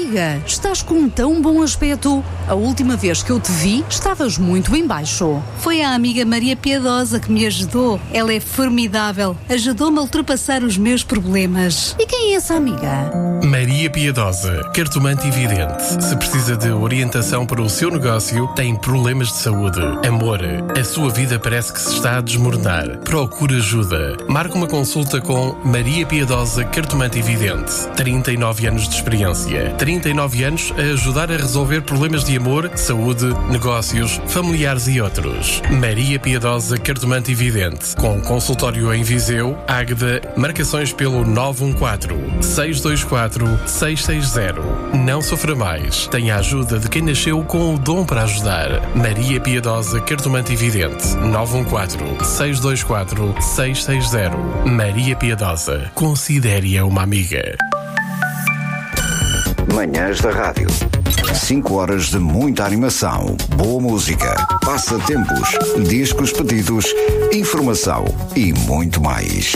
amiga, estás com um tão bom aspecto. A última vez que eu te vi, estavas muito em baixo. Foi a amiga Maria Piedosa que me ajudou. Ela é formidável. Ajudou-me a ultrapassar os meus problemas. E quem é essa amiga? Maria Piedosa, cartomante e vidente. Se precisa de orientação para o seu negócio, tem problemas de saúde, amor, a sua vida parece que se está a desmoronar. Procure ajuda. Marque uma consulta com Maria Piedosa, cartomante e vidente. 39 anos de experiência. 39 anos a ajudar a resolver problemas de amor, saúde, negócios, familiares e outros. Maria Piedosa, cartomante e vidente. Com consultório em Viseu, Águeda, marcações pelo 914-624-660. Não sofra mais. Tenha a ajuda de quem nasceu com o dom para ajudar. Maria Piedosa, cartomante e vidente. 914-624-660. Maria Piedosa. Considere-a uma amiga. Manhãs da Rádio. 5 horas de muita animação, boa música, passatempos, discos pedidos, informação e muito mais.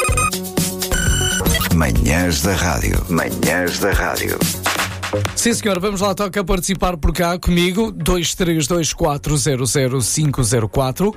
Manhãs da Rádio. Manhãs da Rádio. Sim, senhor, vamos lá, toca participar por cá comigo. 232400504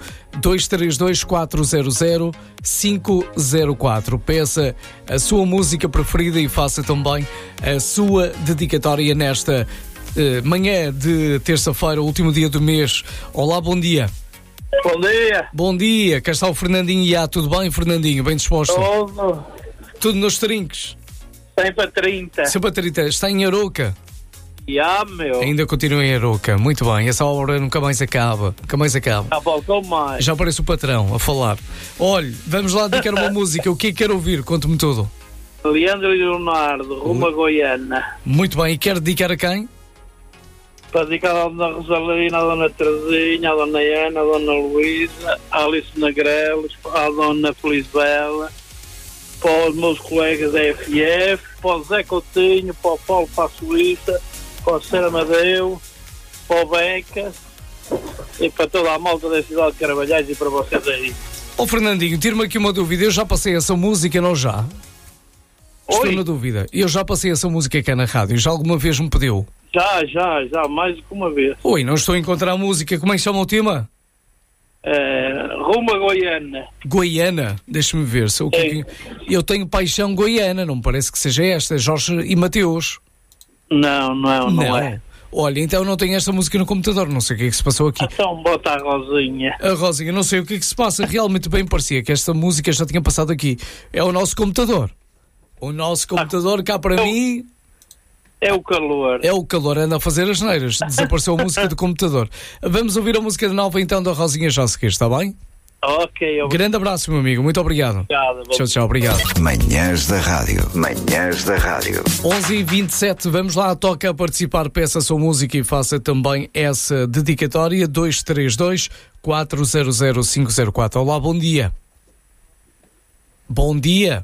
232400504. Peça a sua música preferida e faça também a sua dedicatória nesta manhã de terça-feira, último dia do mês. Olá, bom dia. Bom dia. Bom dia, cá está o Fernandinho e há, tudo bem, Fernandinho? Bem disposto? Tudo nos trinques? Sempre a 30. Sempre a 30. Está em Arouca? Meu. Ainda continua em Arouca. Muito bem. Essa obra nunca mais acaba. Nunca mais acaba. Já voltou mais. Já aparece o patrão a falar. Olha, vamos lá dedicar uma música. O que é que quer ouvir? Conte-me tudo. Leandro e Leonardo, rumo a Goiânia. Muito bem. E quer dedicar a quem? Para dedicar à Dona Rosalina, à Dona Terezinha, à Dona Ana, à Dona Luísa, à Alice Negreles, à Dona Felizbela, para os meus colegas da FF, para o Zé Coutinho, para o Paulo para a Suíça, para o Sr. Amadeu, para o Beca e para toda a malta da cidade de Carvalhais e para vocês aí. Ó Fernandinho, tira-me aqui uma dúvida. Eu já passei essa música, não já? Estou na dúvida. Eu já passei essa música aqui na rádio. Já alguma vez me pediu? Já, mais do que uma vez. Oi, não estou a encontrar a música. Como é que chama o tema? Rumo a Goiânia. Goiânia, deixa-me ver. Eu tenho paixão goiana, não me parece que seja esta. Jorge e Mateus. Não é. Olha, então não tenho esta música no computador, não sei o que é que se passou aqui. Então bota a Rosinha. A Rosinha, não sei o que é que se passa. Realmente bem parecia que esta música já tinha passado aqui. É o nosso computador. O nosso computador cá para mim... É o calor. É o calor, anda a fazer as neiras. Desapareceu a música do computador. Vamos ouvir a música de nova então da Rosinha já a seguir, está bem? Ok. Grande abraço, meu amigo. Muito obrigado. Obrigado. Tchau, obrigado. Manhãs da Rádio. Manhãs da Rádio. 11h27, vamos lá, toca a participar, peça a sua música e faça também essa dedicatória. 232-400-504. Olá, bom dia. Bom dia.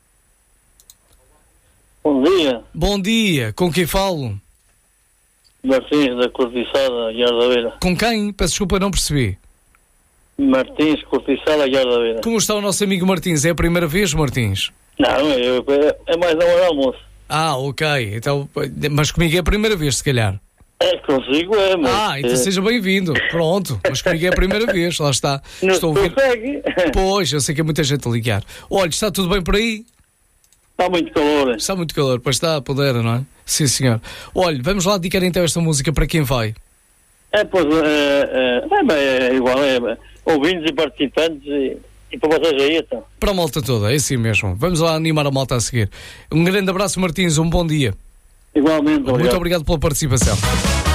Bom dia. Bom dia, com quem falo? Martins da Cortiçada, Guarda-Beira. Com quem? Peço desculpa, não percebi. Martins, Cortiçada, Guarda-Beira. Como está o nosso amigo Martins? É a primeira vez, Martins? Não, é mais na hora do almoço. Ah, ok. Então, mas comigo é a primeira vez, se calhar. Consigo mas... então seja bem-vindo. Pronto, mas comigo é a primeira vez, lá está. Não estou a ouvir. Consegue? Pois, eu sei que é muita gente a ligar. Olha, está tudo bem por aí? Está muito calor. Está muito calor, pois está, pudera, não é? Sim, senhor. Olha, vamos lá dedicar então esta música para quem vai. É igual, ouvintes e participantes e para vocês aí, então. Para a malta toda, é assim mesmo. Vamos lá animar a malta a seguir. Um grande abraço, Martins, um bom dia. Igualmente, Muito obrigado pela participação.